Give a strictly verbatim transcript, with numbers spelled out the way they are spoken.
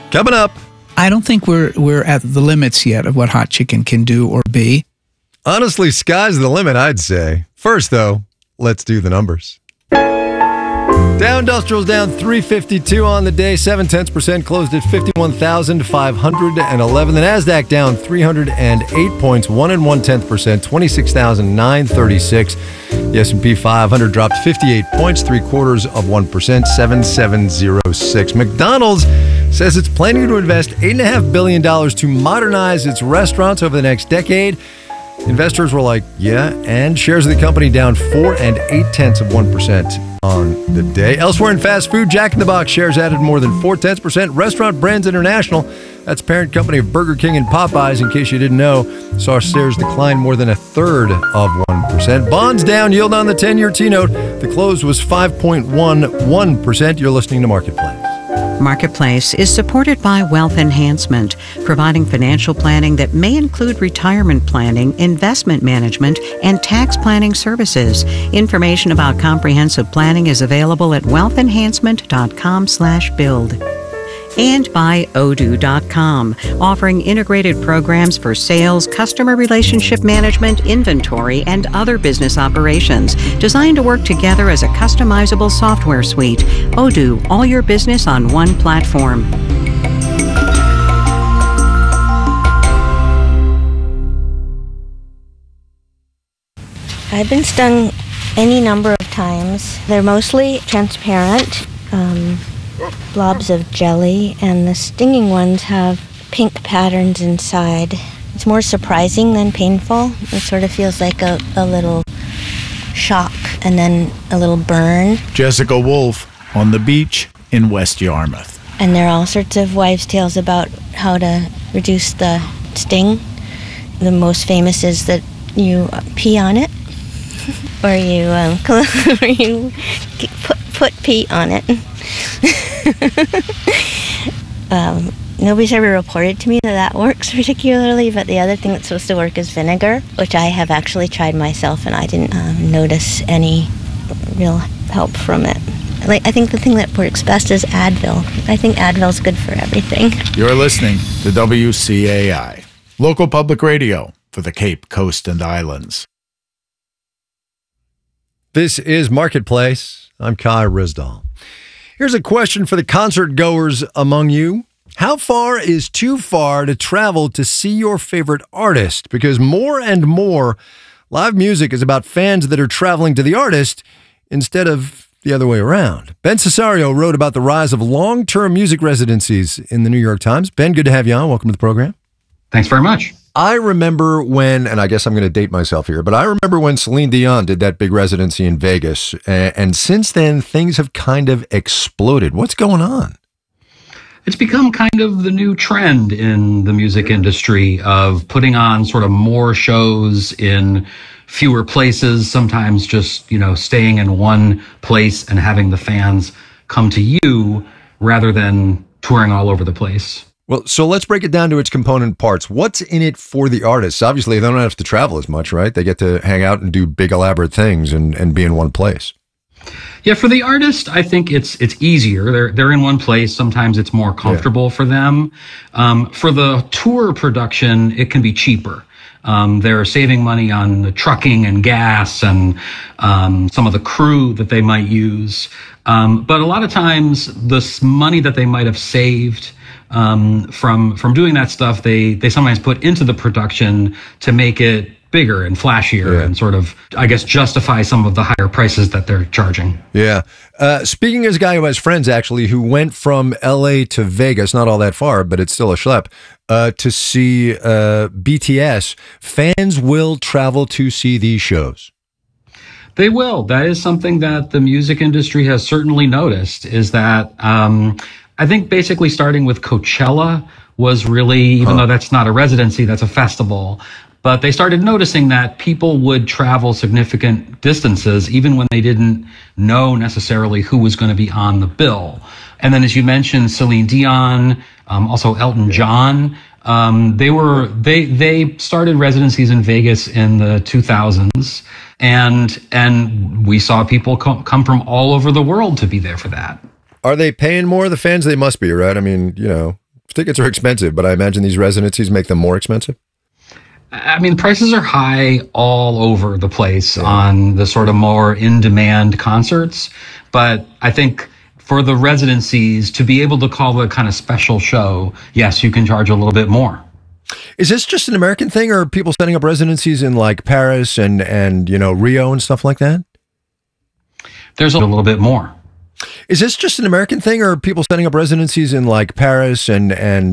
Coming up. I don't think we're we're at the limits yet of what hot chicken can do or be. Honestly, sky's the limit, I'd say. First, though, let's do the numbers. Dow Industrial's down three fifty-two on the day, seven tenths percent, closed at fifty-one thousand five hundred eleven. The Nasdaq down three hundred eight points, one and one tenth percent, twenty-six thousand nine hundred thirty-six. The S and P five hundred dropped fifty-eight points, three quarters of one percent, seven thousand seven hundred six. McDonald's says it's planning to invest eight point five billion dollars to modernize its restaurants over the next decade. Investors were like, yeah, and shares of the company down four and eight tenths of one percent on the day. Elsewhere in fast food, Jack in the Box shares added more than four tenths percent. Restaurant Brands International, that's parent company of Burger King and Popeyes, in case you didn't know, saw shares decline more than a third of one percent. Bonds down, yield on the ten-year T-note. The close was five point one one percent. You're listening to Marketplace. Marketplace is supported by Wealth Enhancement, providing financial planning that may include retirement planning, investment management, and tax planning services. Information about comprehensive planning is available at wealth enhancement dot com slash build. And by Odoo dot com, offering integrated programs for sales, customer relationship management, inventory, and other business operations, designed to work together as a customizable software suite. Odoo, all your business on one platform. I've been stung any number of times. They're mostly transparent. Um, blobs of jelly, and the stinging ones have pink patterns inside. It's more surprising than painful. It sort of feels like a, a little shock and then a little burn. Jessica Wolf on the beach in West Yarmouth. And there are all sorts of wives' tales about how to reduce the sting. The most famous is that you pee on it, or you um, or you put, put pee on it. um, nobody's ever reported to me that that works particularly, but the other thing that's supposed to work is vinegar, which I have actually tried myself, and I didn't um, notice any real help from it. Like, I think the thing that works best is Advil. I think Advil's good for everything. You're listening to W C A I, local public radio for the Cape Coast and Islands. This is Marketplace. I'm Kai Rizdal. Here's a question for the concert goers among you. How far is too far to travel to see your favorite artist? Because more and more live music is about fans that are traveling to the artist instead of the other way around. Ben Cesario wrote about the rise of long-term music residencies in the New York Times. Ben, good to have you on. Welcome to the program. Thanks very much. I remember when, and I guess I'm going to date myself here, but I remember when Celine Dion did that big residency in Vegas. And, and since then, things have kind of exploded. What's going on? It's become kind of the new trend in the music industry of putting on sort of more shows in fewer places, sometimes just, you know, staying in one place and having the fans come to you rather than touring all over the place. Well, so let's break it down to its component parts. What's in it for the artists? Obviously, they don't have to travel as much, right? They get to hang out and do big, elaborate things and, and be in one place. Yeah, for the artist, I think it's it's easier. They're they're in one place. Sometimes it's more comfortable yeah. for them. Um, for the tour production, it can be cheaper. Um, they're saving money on the trucking and gas and um, some of the crew that they might use. Um, but a lot of times, this money that they might have saved Um, from from doing that stuff, they they sometimes put into the production to make it bigger and flashier yeah. and sort of, I guess, justify some of the higher prices that they're charging. Yeah. Uh, speaking as a guy who has friends, actually, who went from L A to Vegas, not all that far, but it's still a schlep, uh, to see uh, B T S, fans will travel to see these shows. They will. That is something that the music industry has certainly noticed, is that um, I think basically starting with Coachella was really, even huh. though that's not a residency, that's a festival, but they started noticing that people would travel significant distances even when they didn't know necessarily who was going to be on the bill. And then, as you mentioned, Celine Dion, um, also Elton John, um, they were they they started residencies in Vegas in the two thousands, and and we saw people come come from all over the world to be there for that. Are they paying more? The fans, they must be, right? I mean, you know, Tickets are expensive, but I imagine these residencies make them more expensive. I mean, prices are high all over the place yeah. on the sort of more in-demand concerts. But I think for the residencies to be able to call it a kind of special show, yes, you can charge a little bit more. Is this just an American thing, or are people setting up residencies in like Paris and, and you know, Rio and stuff like that? There's a little bit more. Is this just an American thing, or are people setting up residencies in like Paris and, and